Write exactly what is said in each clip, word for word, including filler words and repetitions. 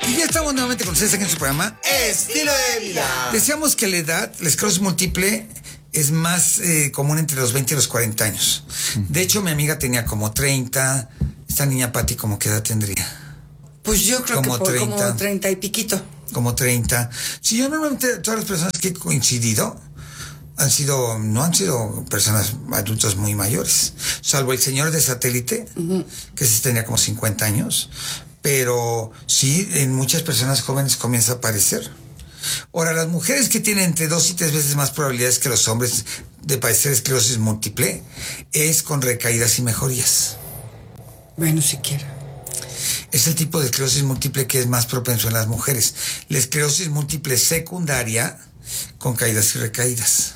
Y ya estamos nuevamente con ustedes aquí en su programa Estilo de Vida. Decíamos que la edad, la esclerosis múltiple, es más eh, común entre los veinte y los cuarenta años. De hecho, mi amiga tenía como treinta. Esta niña Pati, ¿cómo qué edad tendría? Pues yo creo Como que por treinta. como treinta y piquito. Como treinta. Sí, yo normalmente todas las personas que he coincidido han sido, no han sido personas adultos muy mayores, salvo el señor de satélite, uh-huh. que sí tenía como cincuenta años, pero sí, en muchas personas jóvenes comienza a aparecer. Ahora, las mujeres que tienen entre dos y tres veces más probabilidades que los hombres de padecer esclerosis múltiple es con recaídas y mejorías. Bueno, siquiera. Es el tipo de esclerosis múltiple que es más propenso en las mujeres. La esclerosis múltiple secundaria con caídas y recaídas.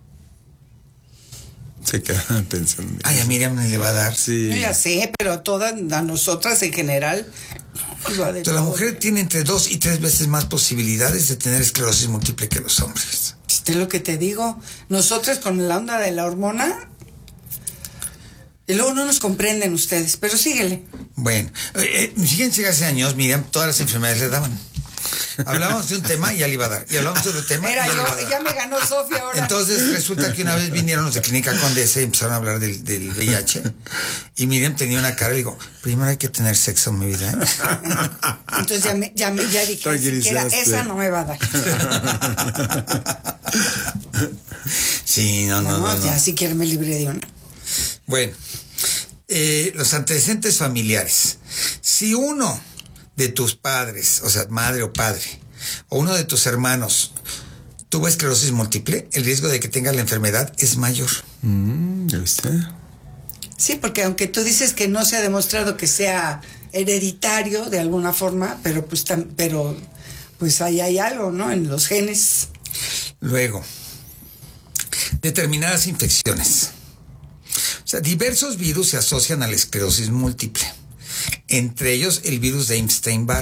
Se quedan pensando. Ay, a Miriam me le va a dar. Sí. Yo ya sé, pero todas, a nosotras en general. Entonces, la mujer tiene entre dos y tres veces más posibilidades de tener esclerosis múltiple que los hombres. ¿Viste lo que te digo? Nosotras con la onda de la hormona. Y luego no nos comprenden ustedes, pero síguele. Bueno, eh, fíjense que hace años, Miriam, todas las enfermedades le daban. Hablábamos de un tema y ya le iba a dar. Y hablábamos de otro tema Era y ya yo, le iba a dar. ya me ganó Sofía ahora. Entonces resulta que una vez vinieron los de Clínica Condesa y empezaron a hablar del, del V I H. Y Miriam tenía una cara y digo, primero hay que tener sexo en mi vida, ¿eh? Entonces ya, me, ya, me, ya dije, siquiera, esa no me va a dar. Sí, no, no, no. No, no, ya no. siquiera me libré de una. Bueno, eh, los antecedentes familiares. Si uno de tus padres, o sea, madre o padre, o uno de tus hermanos tuvo esclerosis múltiple, el riesgo de que tenga la enfermedad es mayor. Mm, ¿ya viste? Sí, porque aunque tú dices que no se ha demostrado que sea hereditario de alguna forma, pero pues tam, pero pues ahí hay algo, ¿no? En los genes. Luego, determinadas infecciones. O sea, diversos virus se asocian a la esclerosis múltiple. Entre ellos, el virus de Epstein-Barr.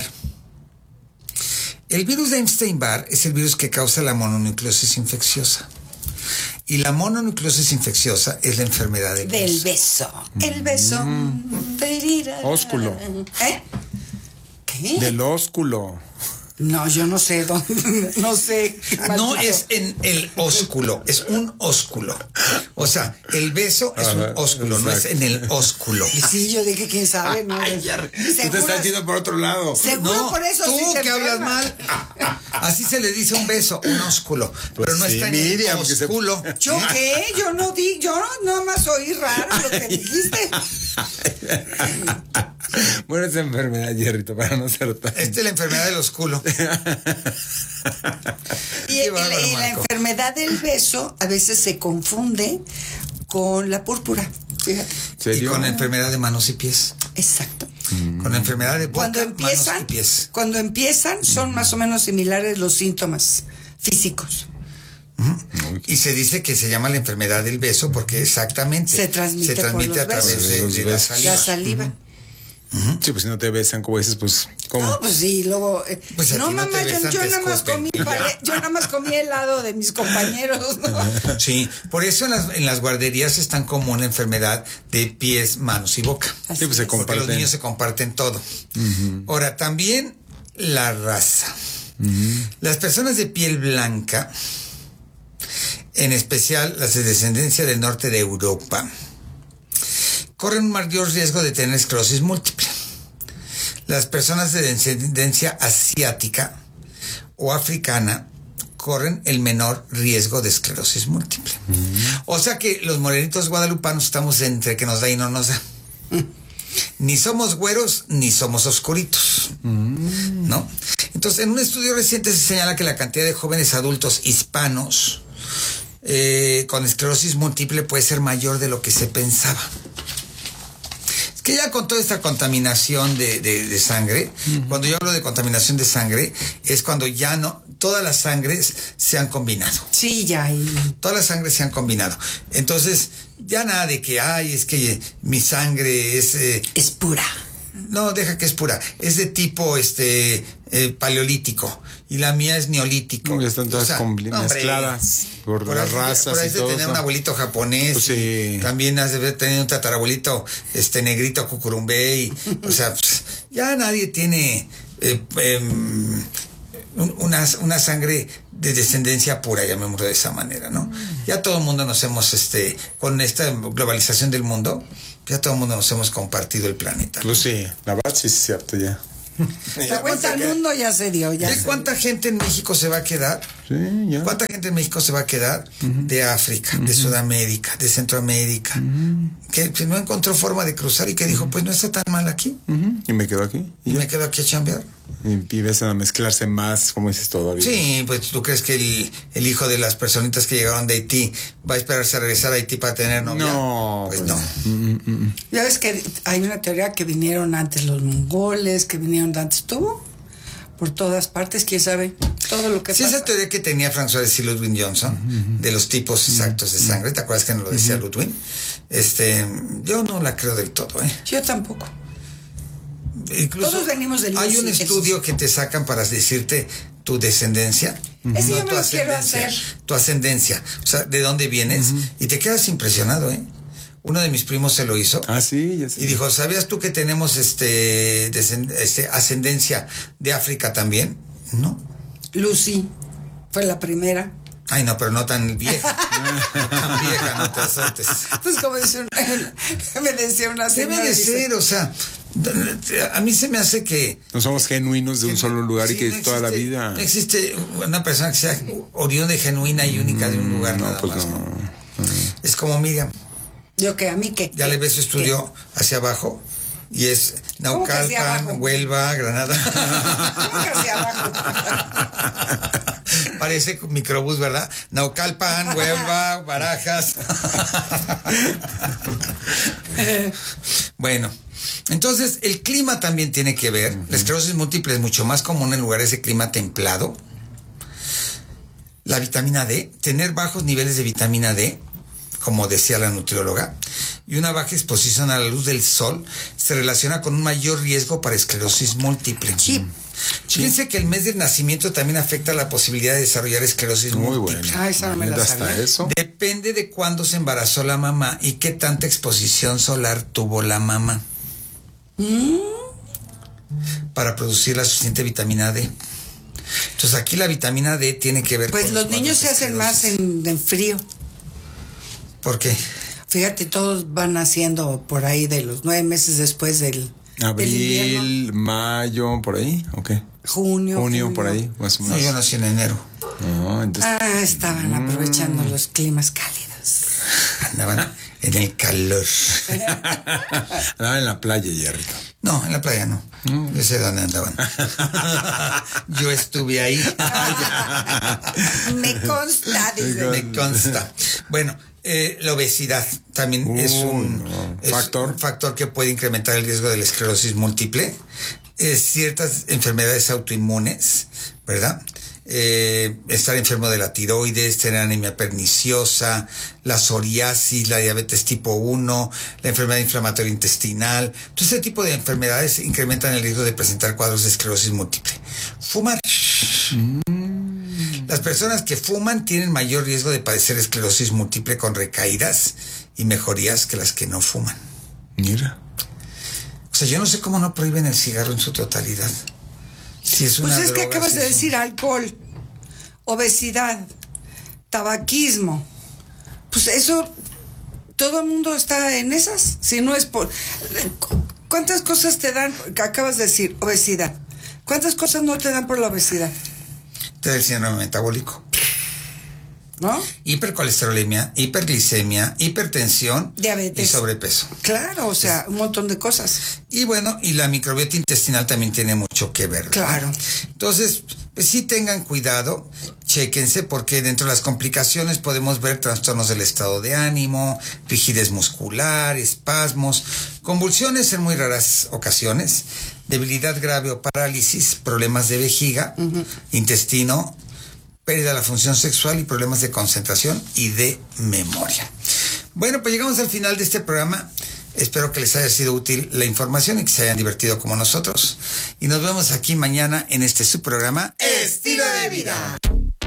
El virus de Epstein-Barr es el virus que causa la mononucleosis infecciosa. Y la mononucleosis infecciosa es la enfermedad del, del beso. beso. El beso. Mm. Perirá. Ósculo. ¿Eh? ¿Qué? Del ósculo. No, yo no sé dónde, no sé. No maldito. es en el ósculo, es un ósculo. O sea, el beso es un ósculo, no es en el ósculo. Y sí, yo dije, quién sabe, ¿no? Ay, ya, tú te Seguro- estás yendo por otro lado. Seguro No, por eso tú sí te que hablas enfermas. mal. Así se le dice un beso, un ósculo. Pues pero no sí, está en Miriam, el que se- ósculo. ¿Yo qué? Yo no di, yo no más oí raro lo que dijiste. Bueno, esa enfermedad, Jerrito, para no ser tan... Esta es la enfermedad del ósculo. Y, Qué y bárbaro, la, y la Marco. enfermedad del beso a veces se confunde con la púrpura. Fíjate. Y ¿Serio? con la enfermedad de manos y pies. Exacto. Con la enfermedad de boca, Cuando manos y empiezan, pies. cuando empiezan son más o menos similares los síntomas físicos. Ujú. Y se dice que se llama la enfermedad del beso porque exactamente Se transmite se transmite por los a través besos. de, Los de la besos. saliva. La saliva. Sí, pues si no te besan, como dices, pues, ¿cómo? No, pues sí, luego. eh, Pues a no, ti no mamá, te yo, besan, yo te nada más escupen. comí pale- yo nada más comí helado de mis compañeros, ¿no? Sí, por eso en las, en las guarderías es tan común la enfermedad de pies, manos y boca. Así Sí, pues se es. Porque los comparten. niños se comparten todo. Ahora, también la raza. Las personas de piel blanca, en especial las de descendencia del norte de Europa, corren un mayor riesgo de tener esclerosis múltiple. Las personas de descendencia asiática o africana corren el menor riesgo de esclerosis múltiple. O sea que los morenitos guadalupanos estamos entre que nos da y no nos da. Ni somos güeros ni somos oscuritos, ¿no? Entonces, en un estudio reciente se señala que la cantidad de jóvenes adultos hispanos eh, con esclerosis múltiple puede ser mayor de lo que se pensaba. Es que ya con toda esta contaminación de, de, de sangre, uh-huh. cuando yo hablo de contaminación de sangre, es cuando ya no, todas las sangres se han combinado. Sí, ya. Y... Todas las sangres se han combinado. Entonces, ya nada de que, ay, es que mi sangre es... Eh, es pura. No, deja que es pura. Es de tipo este eh, paleolítico. Y la mía es neolítico. No, están todas o sea, mezcladas por, por las ahí, razas por ahí y de todo tener eso. un abuelito japonés. Pues sí. También has de haber tenido un tatarabuelito este negrito cucurumbé. Y, o sea, pues, ya nadie tiene eh, eh, una, una sangre de descendencia pura, llamémoslo de esa manera, ¿no? Ya todo el mundo nos hemos, este, con esta globalización del mundo, ya todo el mundo nos hemos compartido el planeta, ¿no? Pues sí, la verdad sí es cierto ya. La vuelta al mundo ya se dio. Ya ¿De cuánta dio. gente en México se va a quedar? Sí, ya. ¿Cuánta gente en México se va a quedar? Uh-huh. De África, uh-huh. de Sudamérica, de Centroamérica, uh-huh. que, que no encontró forma de cruzar y que dijo, pues no está tan mal aquí. Uh-huh. Y me quedo aquí. Y, y me quedo aquí a chambear. Y empiezan a mezclarse más, como dices todavía. Sí, pues tú crees que el, el hijo de las personitas que llegaron de Haití va a esperarse a regresar a Haití para tener novia. No, pues, pues no. Mm-mm. Ya ves que hay una teoría que vinieron antes los mongoles, que vinieron antes todo, por todas partes, quién sabe, todo lo que sí, pasa. Esa teoría que tenía François y Ludwig Johnson, uh-huh. de los tipos exactos de sangre, ¿te acuerdas que nos lo decía uh-huh. Ludwig? Este, yo no la creo del todo, ¿eh? Yo tampoco. Incluso todos venimos del hay un eso. estudio que te sacan para decirte tu descendencia. Uh-huh. Ese no, yo me tu lo quiero ascendencia, hacer. tu ascendencia, o sea, de dónde vienes, uh-huh. y te quedas impresionado, ¿eh? Uno de mis primos se lo hizo. Ah, sí, ya sé. Y dijo, ¿sabías tú que tenemos este, descend- este ascendencia de África también? No. Lucy fue la primera. Ay, no, pero no tan vieja. No tan vieja, no te azotes. Pues como dice un, me decía una señora. Debe de dice, ser, o sea, a mí se me hace que... No somos genuinos de un solo lugar, sí, y que no toda existe, la vida... No existe una persona que sea oriunda, genuina y única de un lugar, no, nada pues más. No, ¿no? no. Es como Miriam. ¿Yo qué? ¿A mí qué? Ya le ves su estudio ¿Qué? Hacia abajo y es Naucalpan, Huelva, Granada. ¿Cómo que hacia abajo? Parece microbús, ¿verdad? Naucalpan, Huelva, Barajas. Bueno, entonces el clima también tiene que ver. Uh-huh. La esclerosis múltiple es mucho más común en lugares de clima templado. La vitamina D, tener bajos niveles de vitamina D, como decía la nutrióloga, y una baja exposición a la luz del sol se relaciona con un mayor riesgo para esclerosis múltiple. Sí. Sí. Fíjense que el mes del nacimiento también afecta la posibilidad de desarrollar esclerosis Muy múltiple. bueno. Ah, esa no me la hasta sabía. eso. Depende de cuándo se embarazó la mamá y qué tanta exposición solar tuvo la mamá. ¿Mm? Para producir la suficiente vitamina D. Entonces aquí la vitamina D tiene que ver pues con... Pues los niños se hacen más en, en frío. ¿Por qué? Fíjate, todos van naciendo por ahí de los nueve meses después del... Abril, mayo, por ahí, ¿o qué? Junio. Junio, junio. por ahí, más o menos. No, yo nací en enero. No, entonces... Ah, estaban mm. aprovechando los climas cálidos. Andaban en el calor. Andaban en la playa, Jerrito. No, en la playa no. Mm. Yo sé dónde andaban. Yo estuve ahí. Me consta, dice. Me consta. Bueno, eh, la obesidad también uh, es, un, no. es factor. un factor que puede incrementar el riesgo de la esclerosis múltiple. Eh, ciertas enfermedades autoinmunes, ¿verdad? Eh, estar enfermo de la tiroides, tener anemia perniciosa, la psoriasis, la diabetes tipo uno, la enfermedad inflamatoria intestinal. Todo este tipo de enfermedades incrementan el riesgo de presentar cuadros de esclerosis múltiple. Fumar. Mm. Las personas que fuman tienen mayor riesgo de padecer esclerosis múltiple con recaídas y mejorías que las que no fuman. Mira. O sea, yo no sé cómo no prohíben el cigarro en su totalidad. Si es una pues es droga, que acabas si de es decir un... alcohol, obesidad, tabaquismo. Pues eso, todo el mundo está en esas. Si no es por... ¿Cuántas cosas te dan? Acabas de decir, obesidad. ¿Cuántas cosas no te dan por la obesidad? Te da el síndrome metabólico. ¿No? Hipercolesterolemia, hiperglicemia, hipertensión, diabetes y sobrepeso. Claro, o sea, un montón de cosas. Y bueno, y la microbiota intestinal también tiene mucho que ver, ¿verdad? Claro. Entonces, pues sí tengan cuidado, chéquense, porque dentro de las complicaciones podemos ver trastornos del estado de ánimo, rigidez muscular, espasmos, convulsiones en muy raras ocasiones, debilidad grave o parálisis, problemas de vejiga, uh-huh. intestino, pérdida de la función sexual y problemas de concentración y de memoria. Bueno, pues llegamos al final de este programa. Espero que les haya sido útil la información y que se hayan divertido como nosotros. Y nos vemos aquí mañana en este su programa Estilo de Vida.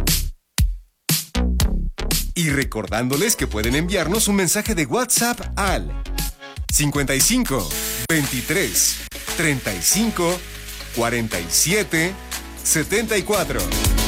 Y recordándoles que pueden enviarnos un mensaje de WhatsApp al cincuenta y cinco, veintitrés, treinta y cinco, cuarenta y siete setenta y cuatro.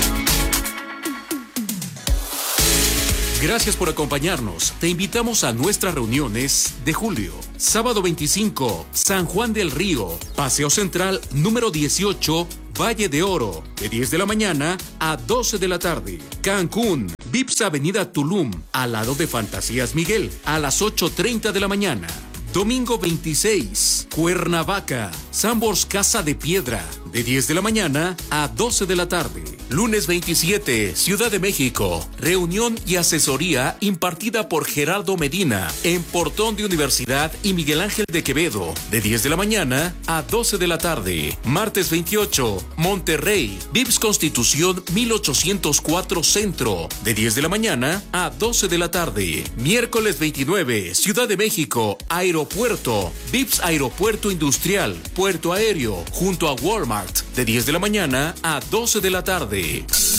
Gracias por acompañarnos. Te invitamos a nuestras reuniones de julio. Sábado veinticinco, San Juan del Río, Paseo Central número dieciocho, Valle de Oro, de diez de la mañana a doce de la tarde. Cancún, Vips Avenida Tulum, al lado de Fantasías Miguel, a las ocho treinta de la mañana. Domingo veintiséis, Cuernavaca, Sambors Casa de Piedra, de diez de la mañana a doce de la tarde. Lunes veintisiete, Ciudad de México, reunión y asesoría impartida por Gerardo Medina en Portón de Universidad y Miguel Ángel de Quevedo, de diez de la mañana a doce de la tarde. Martes veintiocho, Monterrey, Vips Constitución mil ochocientos cuatro Centro, de diez de la mañana a doce de la tarde. Miércoles veintinueve, Ciudad de México, Aeropuerto, Vips Aeropuerto Industrial, Puerto Aéreo, junto a Walmart, de diez de la mañana a doce de la tarde.